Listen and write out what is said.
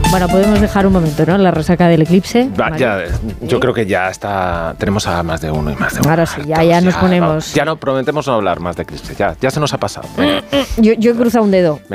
Bueno, podemos dejar un momento, ¿no? La resaca del eclipse. Ya, yo creo que ya está. Tenemos a más de uno y más de uno. Ahora sí, ya nos ponemos. Ya no prometemos no hablar más de eclipse. Ya se nos ha pasado. Yo he cruzado un dedo.